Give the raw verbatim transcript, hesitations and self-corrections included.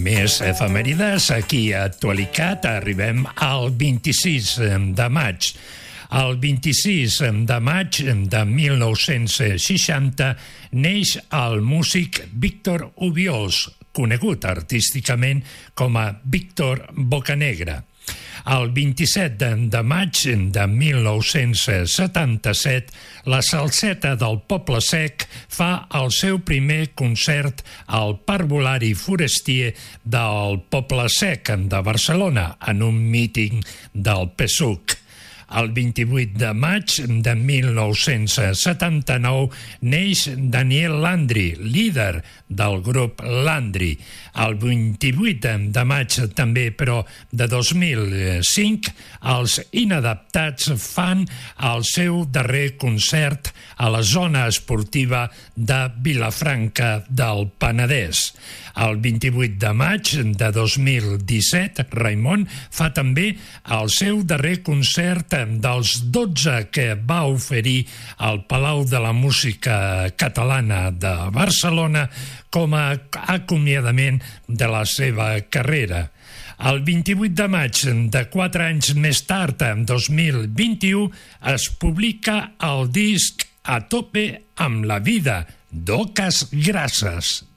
Més efemèrides, aquí a Actualitat arribem al vint-i-sis de maig. El vint-i-sis de maig de mil nou-cents seixanta neix el músic Víctor Obiols, conegut artísticament com a Víctor Bocanegra. El vint-i-set de maig de mil nou-cents setanta-set, la Salseta del Poble Sec fa el seu primer concert al Parvulari Forestier del Poble Sec de Barcelona, en un míting del P S U C. El vint-i-vuit de maig de mil nou-cents setanta-nou neix Daniel Landry, líder del grup Landry. El vint-i-vuit de maig també, però de dos mil cinc, els Inadaptats fan el seu darrer concert a la zona esportiva de Vilafranca del Penedès. El vint-i-vuit de maig de dos mil disset, Raimon fa també el seu darrer concert dels dotze que va oferir al Palau de la Música Catalana de Barcelona com a acomiadament de la seva carrera. El vint-i-vuit de maig de quatre anys més tard, en dos mil vint-i-u, es publica el disc A tope amb la vida, d'Oques Grasses.